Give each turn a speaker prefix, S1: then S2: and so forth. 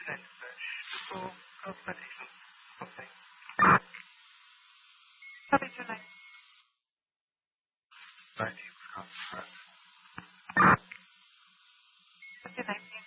S1: What is your name?
S2: My name is Conrad.
S1: What's your name?